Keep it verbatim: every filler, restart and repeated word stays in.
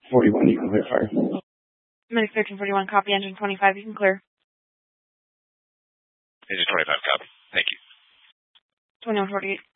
forty-one, you can clear fire. Medic thirteen forty-one, copy. Engine twenty-five, you can clear. Engine twenty-five, copy. Thank you. twenty-one forty-eight.